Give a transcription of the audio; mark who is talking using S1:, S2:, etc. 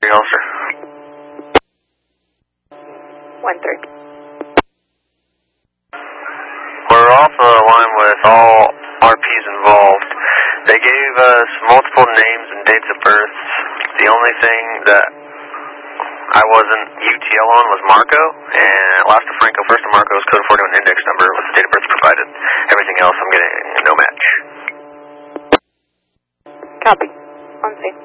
S1: officer.
S2: 130.
S1: We're off a line with all RPs involved. They gave us multiple names and dates of birth. The only thing that I wasn't UTL on was Marco, and last to Franco, first to Marco's code 41 index number with the date of birth provided. Everything else I'm getting